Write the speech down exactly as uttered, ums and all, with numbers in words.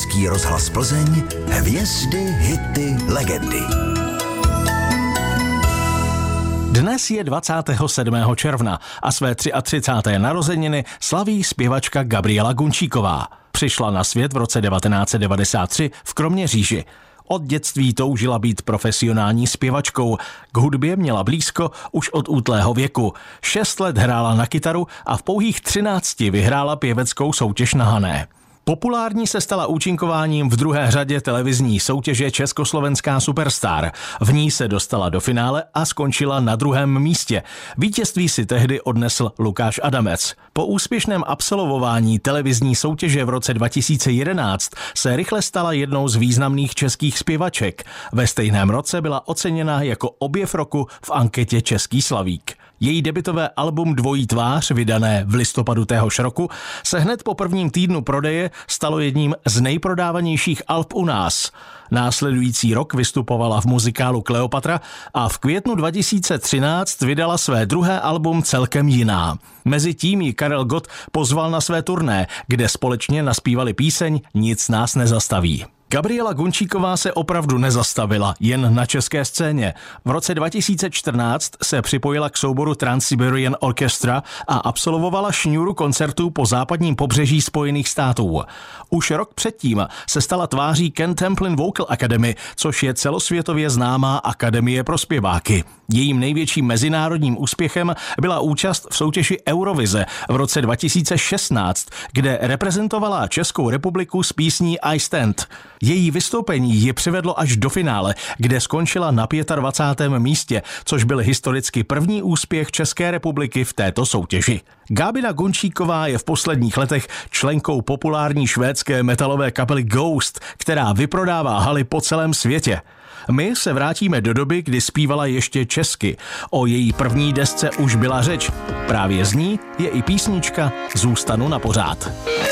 Český rozhlas Plzeň, hvězdy, hity, legendy. Dnes je dvacátého sedmého června a své třicáté třetí narozeniny slaví zpěvačka Gabriela Gunčíková. Přišla na svět v roce devatenáct set devadesát tři v Kroměříži. Od dětství toužila být profesionální zpěvačkou. K hudbě měla blízko už od útlého věku. Šest let hrála na kytaru a v pouhých třinácti vyhrála pěveckou soutěž na Hané. Populární se stala účinkováním v druhé řadě televizní soutěže Československá superstar. V ní se dostala do finále a skončila na druhém místě. Vítězství si tehdy odnesl Lukáš Adamec. Po úspěšném absolvování televizní soutěže v roce dva tisíce jedenáct se rychle stala jednou z významných českých zpěvaček. Ve stejném roce byla oceněna jako objev roku v anketě Český slavík. Její debutové album Dvojí tvář, vydané v listopadu téhož roku, se hned po prvním týdnu prodeje stalo jedním z nejprodávanějších alb u nás. Následující rok vystupovala v muzikálu Kleopatra a v květnu dva tisíce třináct vydala své druhé album Celkem jiná. Mezitím ji Karel Gott pozval na své turné, kde společně naspívali píseň Nic nás nezastaví. Gabriela Gunčíková se opravdu nezastavila jen na české scéně. V roce dva tisíce čtrnáct se připojila k souboru Trans-Siberian Orchestra a absolvovala šňůru koncertů po západním pobřeží Spojených států. Už rok předtím se stala tváří Ken Templin Vocal Academy, což je celosvětově známá akademie pro zpěváky. Jejím největším mezinárodním úspěchem byla účast v soutěži Eurovize v roce dva tisíce šestnáct, kde reprezentovala Českou republiku s písní I Stand. Její vystoupení ji přivedlo až do finále, kde skončila na dvacátém pátém místě, což byl historicky první úspěch České republiky v této soutěži. Gábina Gunčíková je v posledních letech členkou populární švédské metalové kapely Ghost, která vyprodává haly po celém světě. My se vrátíme do doby, kdy zpívala ještě česky. O její první desce už byla řeč. Právě z ní je i písnička Zůstanu na pořád.